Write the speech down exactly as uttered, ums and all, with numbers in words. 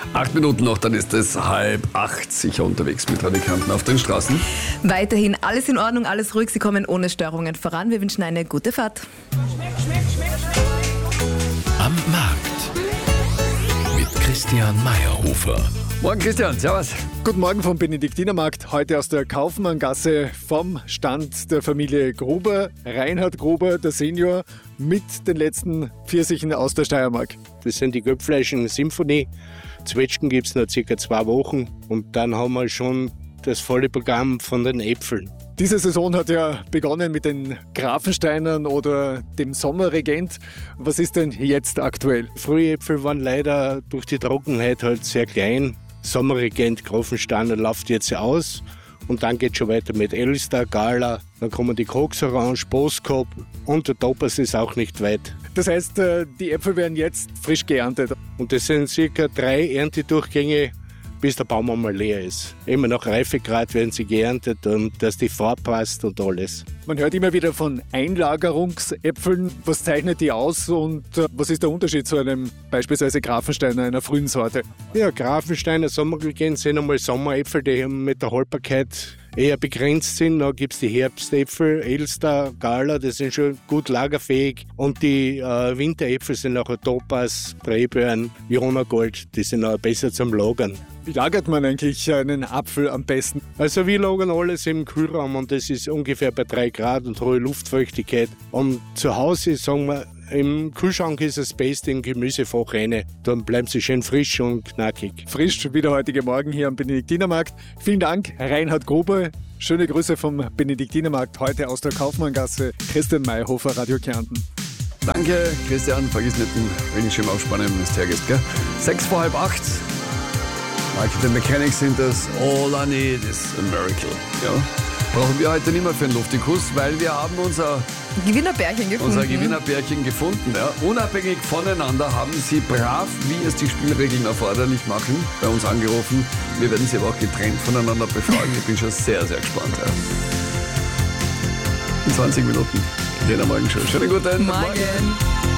Acht Minuten noch, dann ist es halb acht, sicher unterwegs mit Radio Kärnten auf den Straßen. Weiterhin alles in Ordnung, alles ruhig, Sie kommen ohne Störungen voran. Wir wünschen eine gute Fahrt. Am Markt mit Christian Meyerhofer. Morgen Christian, servus. Guten Morgen vom Benediktinermarkt, heute aus der Kaufmanngasse vom Stand der Familie Gruber, Reinhard Gruber, der Senior, mit den letzten Pfirsichen aus der Steiermark. Das sind die Göpfleischen Symphonie. Zwetschgen gibt es noch circa zwei Wochen und dann haben wir schon das volle Programm von den Äpfeln. Diese Saison hat ja begonnen mit den Grafensteinern oder dem Sommerregent. Was ist denn jetzt aktuell? Frühäpfel waren leider durch die Trockenheit halt sehr klein. Sommerregent, Grafensteiner läuft jetzt aus und dann geht es schon weiter mit Elster, Gala, dann kommen die Kochsorange, Boskop und der Topas ist auch nicht weit. Das heißt, die Äpfel werden jetzt frisch geerntet. Und das sind circa drei Erntedurchgänge, bis der Baum einmal leer ist. Immer nach Reifegrad werden sie geerntet und dass die Farbe passt und alles. Man hört immer wieder von Einlagerungsäpfeln. Was zeichnet die aus und was ist der Unterschied zu einem beispielsweise Grafensteiner, einer frühen Sorte? Ja, Grafensteiner, Sommerregent sind einmal Sommeräpfel, die mit der Haltbarkeit eher begrenzt sind. Dann gibt es die Herbstäpfel, Elster, Gala, die sind schon gut lagerfähig. Und die äh, Winteräpfel sind auch Topas, Drehbeeren, Jonagold, die sind auch besser zum Lagern. Wie lagert man eigentlich einen Apfel am besten? Also wir lagern alles im Kühlraum und das ist ungefähr bei drei Grad und hohe Luftfeuchtigkeit. Und zu Hause, sagen wir, im Kühlschrank ist das Beste im Gemüsefach rein. Dann bleiben sie schön frisch und knackig. Frisch wie der heutige Morgen hier am Benediktinermarkt. Vielen Dank, Reinhard Gruber. Schöne Grüße vom Benediktinermarkt heute aus der Kaufmanngasse. Christian Meyerhofer, Radio Kärnten. Danke Christian, vergiss nicht den Regenschirm aufspannen, wenn du hergehst, gell? Sechs vor halb acht. Michael the Mechanics sind das. All I need is a miracle. Ja. Brauchen wir heute nicht mehr für einen Luftikus, weil wir haben unser Gewinnerbärchen gefunden. Unser Gewinnerbärchen gefunden. Ja. Unabhängig voneinander haben sie brav, wie es die Spielregeln erforderlich machen, bei uns angerufen. Wir werden sie aber auch getrennt voneinander befragen. Ich bin schon sehr, sehr gespannt. Ja. In zwanzig Minuten. Jeder Morgen schon. Schönen guten Morgen. Morgen.